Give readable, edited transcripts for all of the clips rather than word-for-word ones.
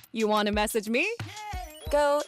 You want to message me? Go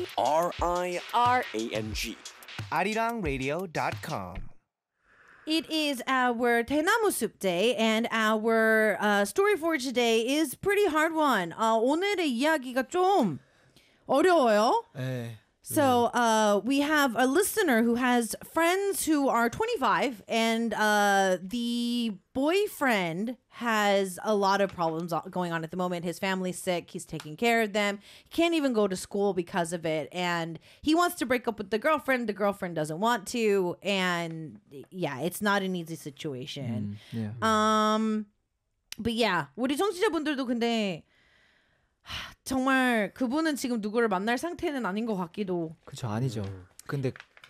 RIRANG arirang.radio.com. It is our 대나무 숲 day, and our story for today is pretty hard one. 오늘의 이야기가 좀 어려워요. 네. So we have a listener who has friends who are 25, and the boyfriend has a lot of problems going on at the moment. His family's sick. He's taking care of them. He can't even go to school because of it. And he wants to break up with the girlfriend. The girlfriend doesn't want to. And yeah, it's not an easy situation. Yeah. But yeah, 우리 청취자분들도 근데 정말 그분은 지금 누구를 만날 상태는 아닌 것 같기도. 그렇죠, 아니죠. 근데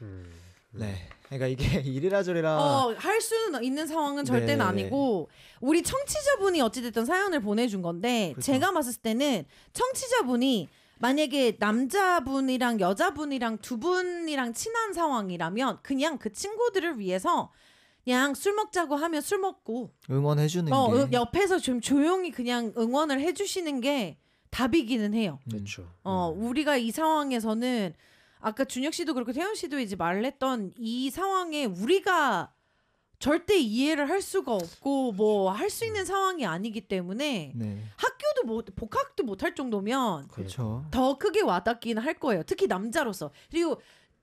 네, 그러니까 이게 이리라 저리라 할 수는 있는 상황은 절대는 네네네. 아니고 우리 청취자분이 어찌됐든 사연을 보내준 건데 그렇죠. 제가 봤을 때는 청취자분이 만약에 남자분이랑 여자분이랑 두 분이랑 친한 상황이라면 그냥 그 친구들을 위해서 그냥 술 먹자고 하면 술 먹고 응원해주는 게 옆에서 좀 조용히 그냥 응원을 해주시는 게 답이기는 해요. 그렇죠. 우리가 이 상황에서는 아까 준혁 씨도 그렇고 태연 씨도 이제 말했던 이 상황에 우리가 절대 이해를 할 수가 없고 뭐 할 수 있는 상황이 아니기 때문에 네. 학교도 못 복학도 못 할 정도면 그렇죠. 더 크게 와닿긴 할 거예요. 특히 남자로서. 그리고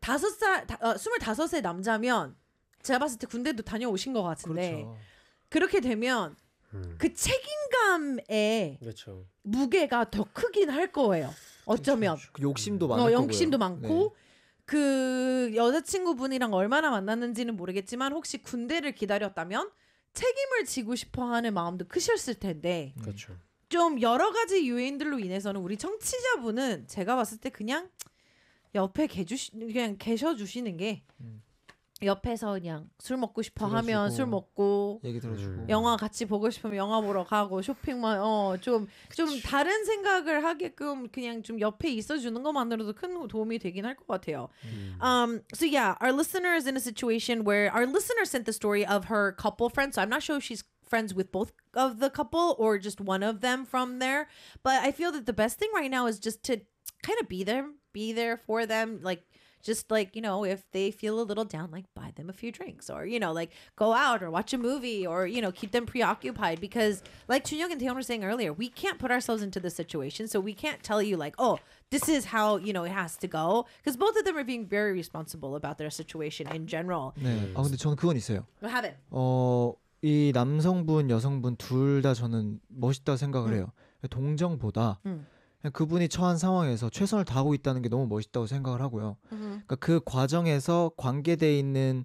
25세 남자면 제가 봤을 때 군대도 다녀오신 것 같은데 그렇죠. 그렇게 되면 그 책임감에 그렇죠. 무게가 더 크긴 할 거예요. 어쩌면. 그 욕심도 많고 욕심도 많고 네. 그 여자친구분이랑 얼마나 만났는지는 모르겠지만 혹시 군대를 기다렸다면 책임을 지고 싶어하는 마음도 크셨을 텐데 그렇죠. 좀 여러 가지 요인들로 인해서는 우리 청취자분은 제가 봤을 때 그냥 옆에 그냥 계셔주시는 게 옆에서 그냥 술 먹고 싶어 하면 들어주고, 술 먹고 얘기 들어주고 영화 같이 보고 싶으면 영화 보러 가고 쇼핑만 좀 다른 생각을 하게끔 그냥 좀 옆에 있어주는 것만으로도 큰 도움이 되긴 할 것 같아요. So yeah, our listener is in a situation where our listener sent the story of her couple friends. So I'm not sure if she's friends with both of the couple or just one of them from there. But I feel that the best thing right now is just to kind of be there for them, like. Just like, if they feel a little down, like buy them a few drinks or, like go out or watch a movie or, keep them preoccupied because like Chunyoung and Taeyeon were saying earlier, we can't put ourselves into this situation. So we can't tell you like, oh, this is how, it has to go. Because both of them are being very responsible about their situation in general. 네. 근데 저는 그건 있어요. What happened? 이 남성분, 여성분 둘 다 저는 멋있다고 생각을 해요. 동정보다 그분이 처한 상황에서 최선을 다하고 있다는 게 너무 멋있다고 생각을 하고요. 그러니까 그 과정에서 관계돼 있는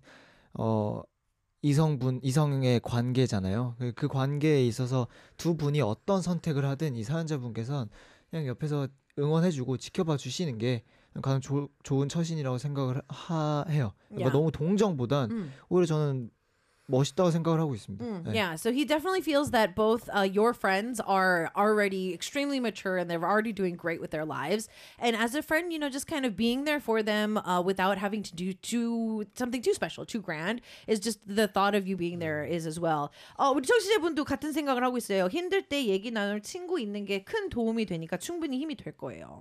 이성의 관계잖아요. 그 관계에 있어서 두 분이 어떤 선택을 하든 이 사연자분께서는 그냥 옆에서 응원해주고 지켜봐 주시는 게 가장 좋은 처신이라고 생각을 해요. 그러니까 너무 동정보단 오히려 저는 멋있다고 생각을 하고 있습니다. 네. Yeah, so he definitely feels that both your friends are already extremely mature and they're already doing great with their lives. And as a friend, just kind of being there for them without having to do something too special, too grand, is just the thought of you being there is as well. 우리 청취자분도 같은 생각을 하고 있어요. 힘들 때 얘기 나눌 친구 있는 게 큰 도움이 되니까 충분히 힘이 될 거예요.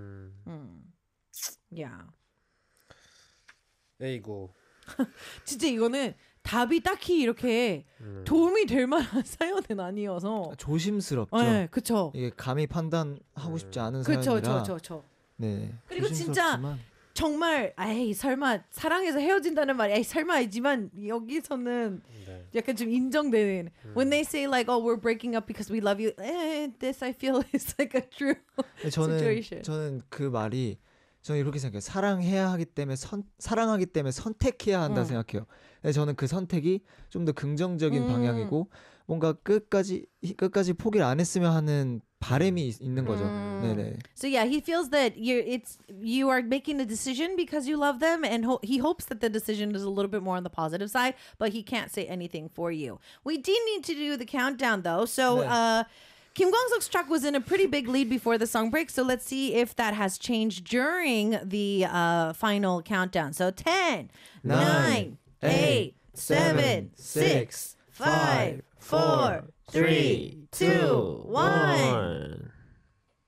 Yeah. 에이고. 진짜 이거는 답이 딱히 이렇게 도움이 될 만한 사연은 아니어서 조심스럽죠. 네, 그렇죠. 이게 감히 판단하고 싶지 않은 그렇죠, 사연이라. 그렇죠. 네. 그리고 조심스럽지만. 진짜 정말 설마 사랑해서 헤어진다는 말이 설마이지만 여기서는 약간 좀 인정되는 when they say like oh we're breaking up because we love you this I feel is like a true situation. 저는 그 말이 저는 이렇게 생각해요. 사랑하기 때문에 선택해야 한다 생각해요. 저는 그 선택이 좀 더 긍정적인 방향이고 뭔가 끝까지 포기를 안 했으면 하는 바람이 있는 거죠. 네네. So yeah, he feels that you are making a decision because you love them, and he hopes that the decision is a little bit more on the positive side, but he can't say anything for you. We do need to do the countdown though, so. 네. Kim Kwang-seok's track was in a pretty big lead before the song break, so let's see if that has changed during the final countdown. So 10, 9, 8, 7, 6, 5, 4, 3, 2, 1.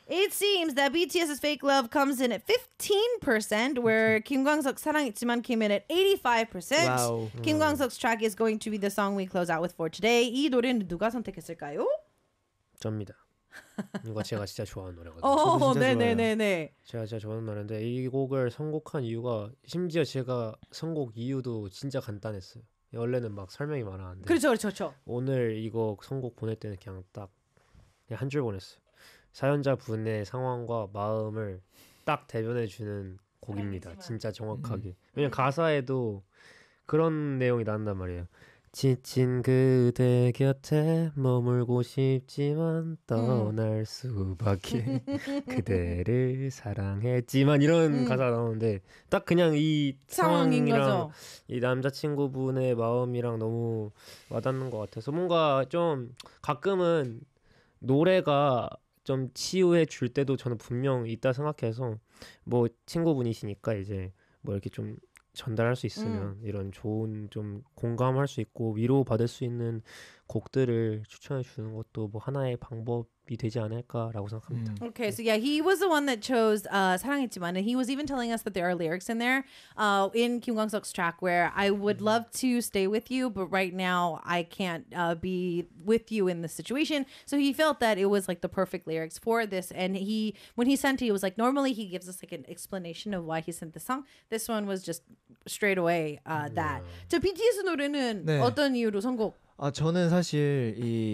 It seems that BTS's Fake Love comes in at 15%, where Kim Kwang-seok's 사랑했지만 came in at 85%. 와우. Kim Kwang-seok's track is going to be the song we close out with for today. 이 노래는 누가 선택했을까요? 접니다. 이거 제가 진짜 좋아하는 노래거든요. 어, 진짜 네네네네. 제가 진짜 좋아하는 노래인데 이 곡을 선곡한 이유가 심지어 제가 선곡 이유도 진짜 간단했어요. 원래는 막 설명이 많았는데 그렇죠. 오늘 이거 선곡 보낼 때는 그냥 딱 그냥 한 줄 보냈어요. 사연자 분의 상황과 마음을 딱 대변해 주는 곡입니다. 진짜 정확하게. 왜냐면 가사에도 그런 내용이 나온단 말이에요. 지친 그대 곁에 머물고 싶지만 떠날 수밖에 그대를 사랑했지만 이런 가사가 나오는데 딱 그냥 이 상황인 상황이랑 거죠. 이 남자친구분의 마음이랑 너무 와닿는 것 같아서 뭔가 좀 가끔은 노래가 좀 치유해 줄 때도 저는 분명 있다 생각해서 뭐 친구분이시니까 이제 뭐 이렇게 좀 전달할 수 있으면 이런 좋은 좀 공감할 수 있고 위로 받을 수 있는 곡들을 추천해 주는 것도 뭐 하나의 방법이 되지 않을까라고 생각합니다. Okay, so yeah, he was the one that chose 사랑했지만, and he was even telling us that there are lyrics in there in Kim Kwang-seok's track where I would love to stay with you, but right now I can't be with you in this situation. So he felt that it was like the perfect lyrics for this, and when he sent it, he was like, normally he gives us like an explanation of why he sent the song. This one was just straight away that. 저 BTS 노래는 네. 어떤 이유로 선곡? 저는 사실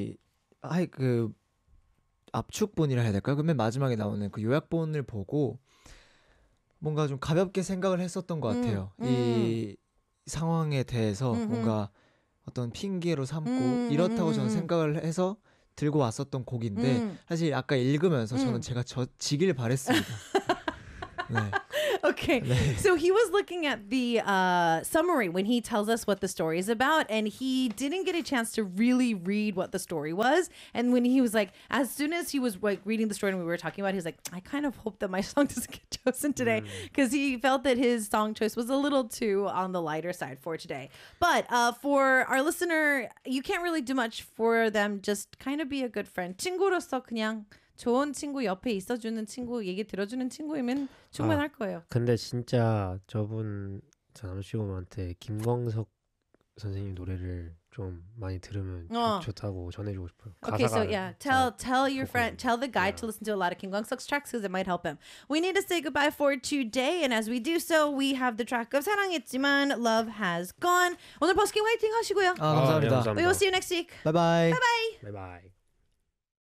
그 압축본이라 해야 될까요? 그맨 마지막에 나오는 그 요약본을 보고 뭔가 좀 가볍게 생각을 했었던 것 같아요. 이 상황에 대해서 뭔가 어떤 핑계로 삼고 이렇다고 저는 생각을 해서 들고 왔었던 곡인데 사실 아까 읽으면서 저는 제가 지길 바랬습니다. 네. Okay, so he was looking at the summary when he tells us what the story is about, and he didn't get a chance to really read what the story was. And when he was like, as soon as he was like reading the story and we were talking about it, he was like, I kind of hope that my song doesn't get chosen today, because he felt that his song choice was a little too on the lighter side for today. But for our listener, you can't really do much for them. Just kind of be a good friend. 친구로서 그냥 좋은 친구 옆에 있어주는 친구, 얘기 들어주는 친구이면 충분할 거예요. 근데 진짜 저 남자친구한테 김광석 선생님 노래를 좀 많이 들으면 좋다고 전해주고 싶어요. Okay, so 가사가 yeah, 잘 tell your friend, 좋거든요. tell the guy to listen to a lot of Kim Kwang-seok's tracks because it might help him. We need to say goodbye for today, and as we do so, we have the track of 사랑했지만 Love Has Gone. 오늘 버스킹 화이팅 하시고요. 감사합니다. 네, We will see you next week. 바이바이. Bye. 바이바이.